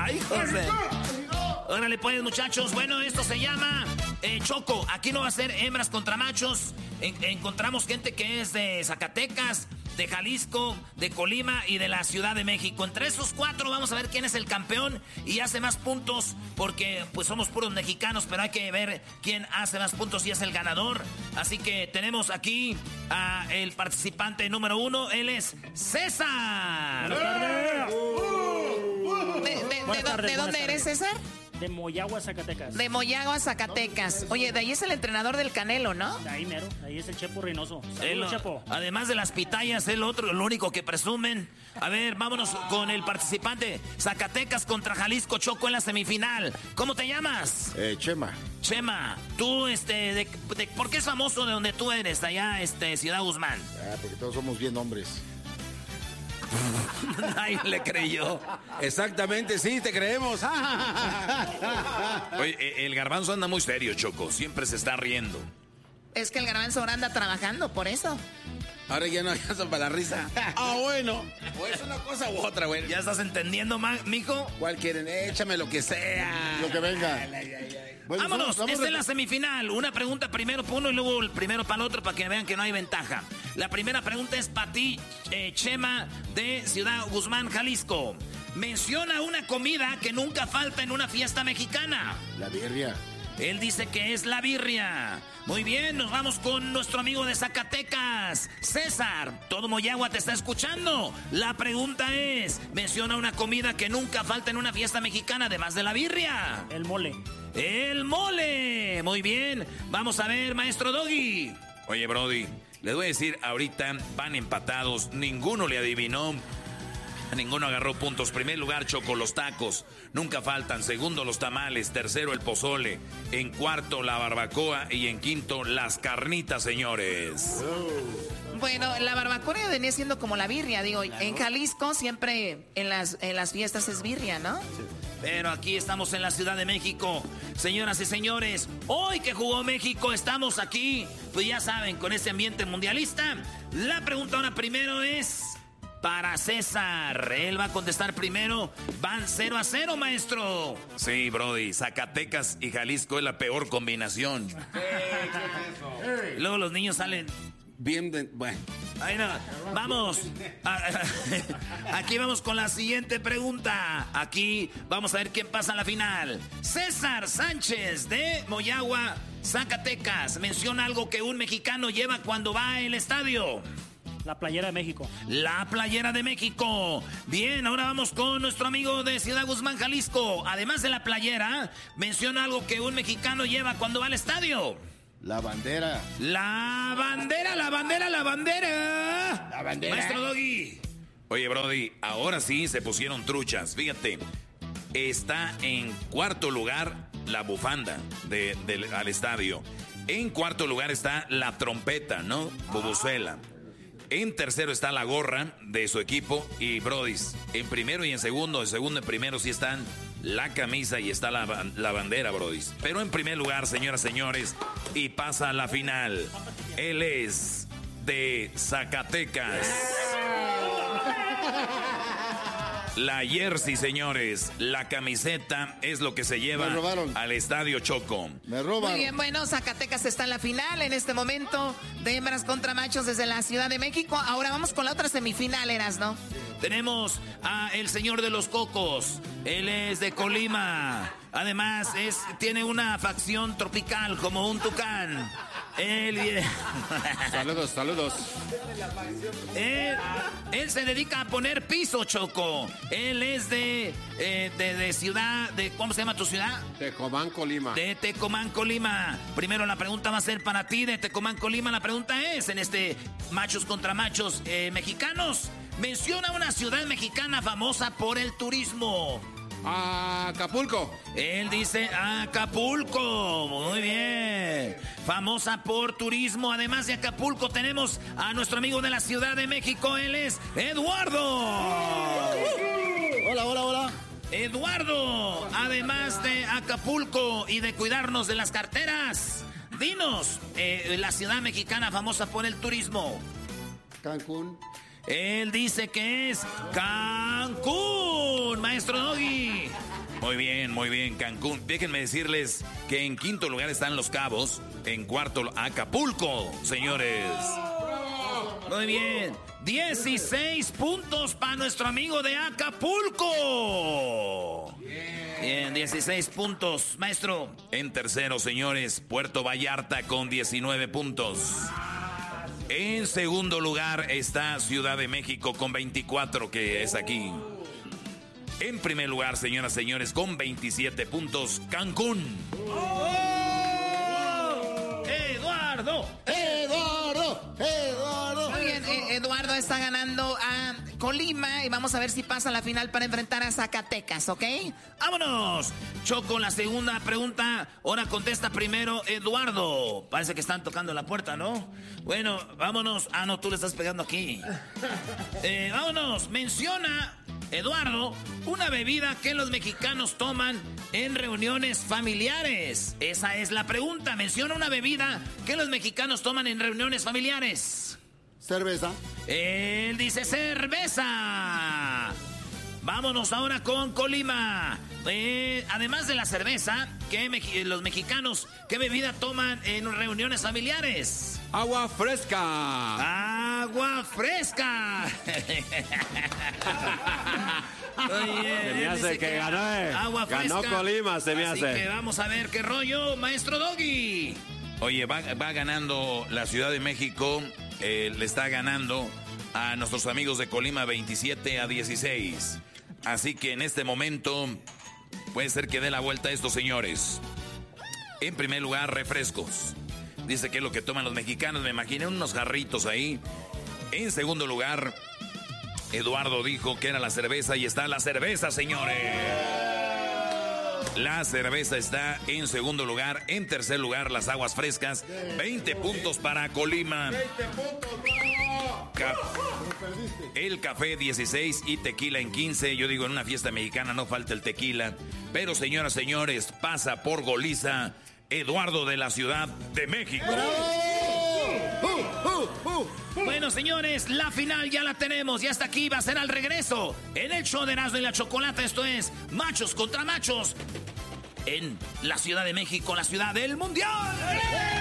José. Órale pues, muchachos. Bueno, esto se llama Choco. Aquí no va a ser hembras contra machos. Encontramos gente que es de Zacatecas, de Jalisco, de Colima y de la Ciudad de México. Entre esos 4 vamos a ver quién es el campeón y hace más puntos, porque pues somos puros mexicanos, pero hay que ver quién hace más puntos y es el ganador. Así que tenemos aquí a el participante número 1, él es César. ¿De dónde eres, César? De Moyagua, Zacatecas. De Moyagua, Zacatecas. Oye, de ahí es el entrenador del Canelo, ¿no? De ahí mero, ahí es el Chepo Reynoso. Chepo. Además de las pitayas, el único que presumen. A ver, vámonos con el participante. Zacatecas contra Jalisco, Choco en la semifinal. ¿Cómo te llamas? Chema. Chema, tú, ¿por qué es famoso de donde tú eres, allá, Ciudad Guzmán? Porque todos somos bien hombres. Nadie le creyó. Exactamente, sí, te creemos. Oye, el garbanzo anda muy serio, Choco. Siempre se está riendo. Es que el garbanzo ahora anda trabajando, por eso. Ahora ya no alcanza para la risa. Bueno. O es una cosa u otra, güey. ¿Ya estás entendiendo, mijo? ¿Cuál quieren? Échame lo que sea. Lo que venga. Bueno, vámonos, esta es la semifinal. Una pregunta primero para uno y luego el primero para el otro para que vean que no hay ventaja. La primera pregunta es para ti, Chema, de Ciudad Guzmán, Jalisco. Menciona una comida que nunca falta en una fiesta mexicana. La birria. Él dice que es la birria. Muy bien, nos vamos con nuestro amigo de Zacatecas, César. Todo Moyagua te está escuchando. La pregunta es, menciona una comida que nunca falta en una fiesta mexicana, además de la birria. El mole. ¡El mole! Muy bien. Vamos a ver, maestro Doggy. Oye, Brody, les voy a decir, ahorita van empatados. Ninguno le adivinó. Ninguno agarró puntos. Primer lugar, Choco, los tacos. Nunca faltan. Segundo, los tamales. Tercero, el pozole. En cuarto, la barbacoa. Y en quinto, las carnitas, señores. Bueno, la barbacoa venía siendo como la birria. Digo, en Jalisco siempre en las fiestas es birria, ¿no? Sí. Pero aquí estamos en la Ciudad de México. Señoras y señores, hoy que jugó México, estamos aquí, pues ya saben, con ese ambiente mundialista. La pregunta ahora primero es para César. Él va a contestar primero. Van 0-0, maestro. Sí, Brody. Zacatecas y Jalisco es la peor combinación. ¿Qué es eso? Luego los niños salen bien bueno. Ahí no. Vamos. Aquí vamos con la siguiente pregunta. Aquí vamos a ver quién pasa a la final. César Sánchez de Moyagua, Zacatecas. Menciona algo que un mexicano lleva cuando va al estadio. La playera de México. La playera de México. Bien, ahora vamos con nuestro amigo de Ciudad Guzmán, Jalisco. Además de la playera, menciona algo que un mexicano lleva cuando va al estadio. La bandera. La bandera, la bandera, la bandera. La bandera. Maestro Doggy. Oye, Brody, ahora sí se pusieron truchas. Fíjate, está en cuarto lugar la bufanda al estadio. En cuarto lugar está la trompeta, ¿no? Bubuzuela. En tercero está la gorra de su equipo y Brodis. En primero y en segundo en primero sí están la camisa y está la bandera, Brodis. Pero en primer lugar, señoras y señores, y pasa a la final. Él es de Zacatecas. La jersey, señores, la camiseta es lo que se lleva al estadio Choco. Me roban. Muy bien, bueno, Zacatecas está en la final en este momento de hembras contra machos desde la Ciudad de México. Ahora vamos con la otra semifinal, ¿no? Tenemos a el señor de los cocos. Él es de Colima. Además, tiene una facción tropical como un tucán. Saludos. Él se dedica a poner piso, Choco. Él es de ciudad, ¿cómo se llama tu ciudad? Tecomán, Colima. De Tecomán, Colima. Primero la pregunta va a ser para ti de Tecomán, Colima. La pregunta es, en machos contra machos mexicanos, menciona una ciudad mexicana famosa por el turismo. Acapulco. Él dice Acapulco. Muy bien. Famosa por turismo. Además de Acapulco tenemos a nuestro amigo de la Ciudad de México. Él es Eduardo. Hola. Eduardo, además de Acapulco y de cuidarnos de las carteras, dinos, la ciudad mexicana famosa por el turismo. Cancún. Él dice que es Cancún, maestro Doggy. Muy bien, Cancún. Déjenme decirles que en quinto lugar están Los Cabos, en cuarto Acapulco, señores. Muy bien. 16 puntos para nuestro amigo de Acapulco. Bien, 16 puntos, maestro. En tercero, señores, Puerto Vallarta con 19 puntos. En segundo lugar está Ciudad de México con 24, que es aquí. En primer lugar, señoras y señores, con 27 puntos, Cancún. ¡Eduardo! Muy bien, Eduardo está ganando a Colima y vamos a ver si pasa a la final para enfrentar a Zacatecas, ¿ok? ¡Vámonos! Choco, la segunda pregunta. Ahora contesta primero Eduardo. Parece que están tocando la puerta, ¿no? Bueno, vámonos. Ah, no, tú le estás pegando aquí. Vámonos. Menciona, Eduardo, una bebida que los mexicanos toman en reuniones familiares. Esa es la pregunta. Menciona una bebida que los mexicanos toman en reuniones familiares. Cerveza. Él dice cerveza. Vámonos ahora con Colima. Además de la cerveza, los mexicanos, ¿qué bebida toman en reuniones familiares? Agua fresca. ¡Agua fresca! Oye, Se me hace que ganó, agua fresca. Ganó Colima, se me Así hace. que vamos a ver qué rollo, maestro Doggy. Oye, va ganando la Ciudad de México, le está ganando a nuestros amigos de Colima 27-16. Así que en este momento puede ser que dé la vuelta a estos señores. En primer lugar, refrescos. Dice que es lo que toman los mexicanos, me imaginé unos jarritos ahí. En segundo lugar, Eduardo dijo que era la cerveza y está la cerveza, señores. La cerveza está en segundo lugar. En tercer lugar, las aguas frescas. 20 puntos para Colima. 20 puntos, El café 16 y tequila en 15. Yo digo, en una fiesta mexicana no falta el tequila. Pero, señoras, señores, pasa por goliza Eduardo de la Ciudad de México. Bueno, señores, la final ya la tenemos. Y hasta aquí va a ser al regreso en el show de Erasmo y la Chocolata. Esto es Machos contra Machos en la Ciudad de México, la ciudad del Mundial.